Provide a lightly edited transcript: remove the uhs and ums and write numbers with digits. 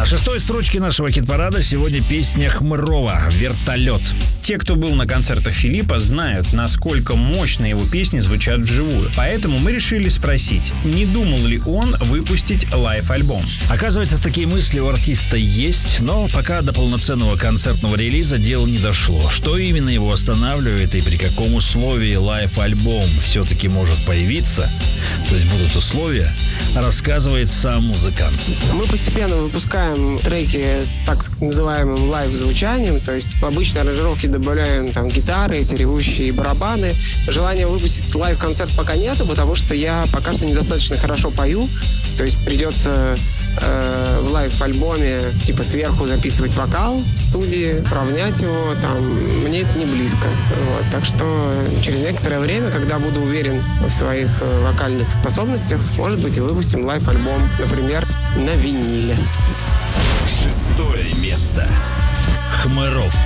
шестой строчке нашего хит-парада сегодня песня Хмырова «Вертолет». Те, кто был на концертах Филиппа, знают, насколько мощно его песни звучат вживую. Поэтому мы решили спросить, не думал ли он выпустить лайв-альбом. Оказывается, такие мысли у артиста есть, но пока до полноценного концертного релиза дело не дошло. Что именно его останавливает и при каком условии лайв-альбом все-таки может появиться, то есть будут условия, рассказывает сам музыкант. Мы постепенно выпускаем треки с так называемым лайв-звучанием, то есть в обычной аранжировке добавляем там гитары, эти ревущие барабаны. Желания выпустить лайв-концерт пока нету, потому что я пока что недостаточно хорошо пою, то есть придется в лайв-альбоме типа сверху записывать вокал в студии, равнять его, там, мне это не близко. Вот. Так что через некоторое время, когда буду уверен в своих вокальных способностях, может быть, и выпустим лайв-альбом, например, на виниле. Шестое место. Хмыров.